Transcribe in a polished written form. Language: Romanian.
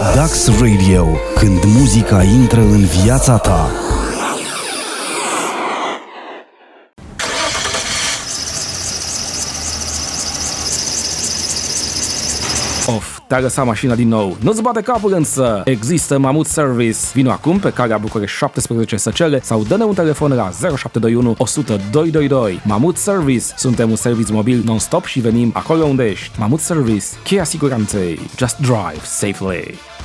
Dax Radio, când muzica intră în viața ta. Te-a lăsat mașina din nou. Nu-ți bate capul însă! Există Mamut Service. Vino acum pe Calea București 17 Săcele sau dă-ne un telefon la 0721 100 222. Mamut Service. Suntem un serviciu mobil non-stop și venim acolo unde ești. Mamut Service. Cheia siguranței. Just drive safely.